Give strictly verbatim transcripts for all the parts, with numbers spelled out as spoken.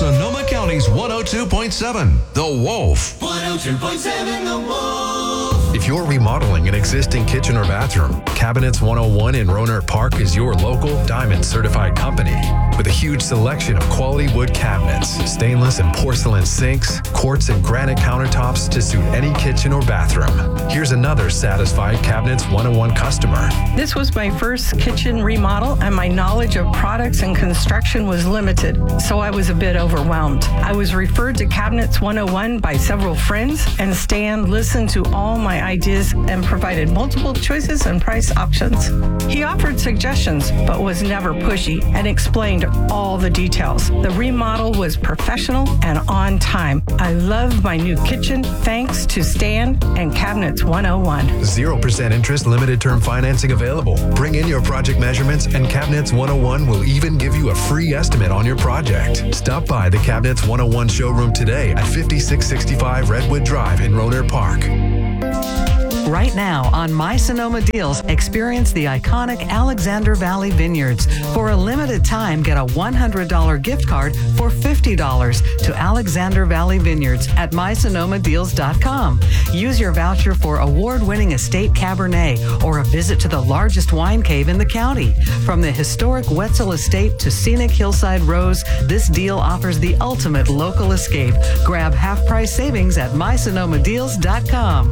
Sonoma County's one oh two point seven, The Wolf. one oh two point seven The Wolf. If you're remodeling an existing kitchen or bathroom, Cabinets one oh one in Rohnert Park is your local Diamond certified company. With a huge selection of quality wood cabinets, stainless and porcelain sinks, quartz and granite countertops to suit any kitchen or bathroom. Here's another satisfied Cabinets one oh one customer. This was my first kitchen remodel, and my knowledge of products and construction was limited, so I was a bit overwhelmed. I was referred to Cabinets one oh one by several friends, and Stan listened to all my ideas and provided multiple choices and price options. He offered suggestions, but was never pushy, and explained all the details. The remodel was professional and on time. I love my new kitchen thanks to Stan and Cabinets one oh one. zero percent interest, limited term financing available. Bring in your project measurements and Cabinets one oh one will even give you a free estimate on your project. Stop by the Cabinets one oh one showroom today at fifty-six sixty-five Redwood Drive in Rohnert Park. Right now on My Sonoma Deals, experience the iconic Alexander Valley Vineyards. For a limited time, get a one hundred dollars gift card for fifty dollars to Alexander Valley Vineyards at my sonoma deals dot com. Use your voucher for award-winning estate Cabernet or a visit to the largest wine cave in the county. From the historic Wetzel Estate to scenic Hillside Rose, this deal offers the ultimate local escape. Grab half-price savings at my sonoma deals dot com.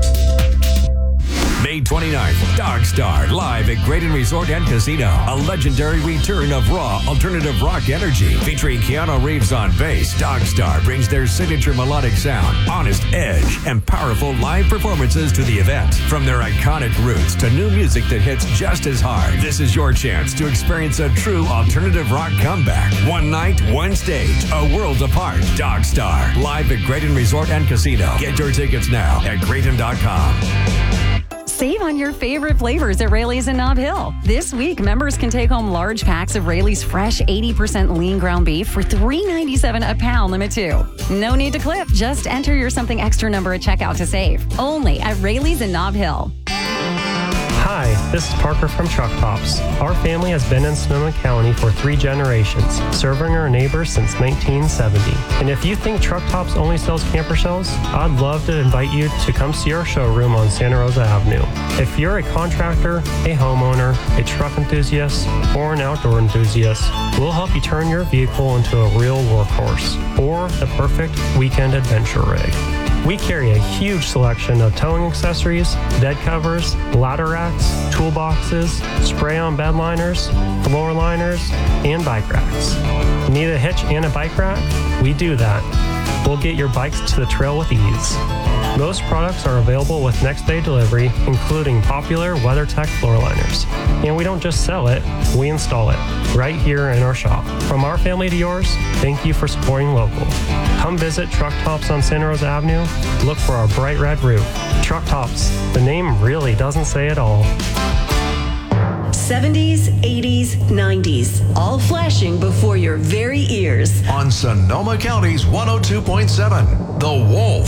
May twenty-ninth, Dogstar, live at Graton Resort and Casino. A legendary return of raw, alternative rock energy. Featuring Keanu Reeves on bass, Dogstar brings their signature melodic sound, honest edge, and powerful live performances to the event. From their iconic roots to new music that hits just as hard, this is your chance to experience a true alternative rock comeback. One night, one stage, a world apart. Dogstar, live at Graton Resort and Casino. Get your tickets now at graton dot com. Save on your favorite flavors at Rayleigh's in Nob Hill. This week, members can take home large packs of Rayleigh's fresh eighty percent lean ground beef for three ninety-seven a pound, limit two. No need to clip. Just enter your something extra number at checkout to save. Only at Rayleigh's in Nob Hill. Hi, this is Parker from Truck Tops. Our family has been in Sonoma County for three generations, serving our neighbors since nineteen seventy. And if you think Truck Tops only sells camper shells, I'd love to invite you to come see our showroom on Santa Rosa Avenue. If you're a contractor, a homeowner, a truck enthusiast, or an outdoor enthusiast, we'll help you turn your vehicle into a real workhorse or the perfect weekend adventure rig. We carry a huge selection of towing accessories, bed covers, ladder racks, toolboxes, spray-on bed liners, floor liners, and bike racks. Need a hitch and a bike rack? We do that. We'll get your bikes to the trail with ease. Most products are available with next day delivery, including popular WeatherTech floor liners. And we don't just sell it, we install it right here in our shop. From our family to yours, thank you for supporting local. Come visit Truck Tops on Santa Rosa Avenue. Look for our bright red roof. Truck Tops, the name really doesn't say it all. seventies, eighties, nineties, all flashing before your very ears. On Sonoma County's one oh two point seven, The Wolf.